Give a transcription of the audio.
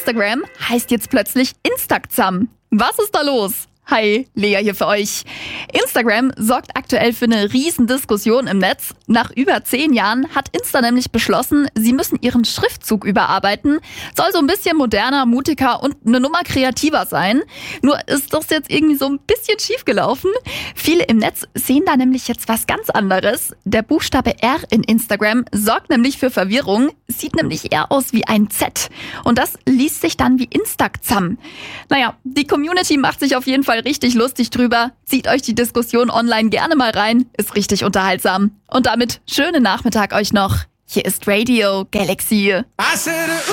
Instagram heißt jetzt plötzlich Instaxam. Was ist da los? Hi, Lea hier für euch. Instagram sorgt aktuell für eine Riesendiskussion im Netz. Nach über 10 Jahren hat Insta nämlich beschlossen, sie müssen ihren Schriftzug überarbeiten. Soll so ein bisschen moderner, mutiger und eine Nummer kreativer sein. Nur ist das jetzt irgendwie so ein bisschen schief gelaufen. Viele im Netz sehen da nämlich jetzt was ganz anderes. Der Buchstabe R in Instagram sorgt nämlich für Verwirrung. Sieht nämlich eher aus wie ein Z. Und das liest sich dann wie Instaxam. Naja, die Community macht sich auf jeden Fall richtig lustig drüber. Zieht euch die Diskussion online gerne mal rein. Ist richtig unterhaltsam. Und damit schönen Nachmittag euch noch. Hier ist Radio Galaxy.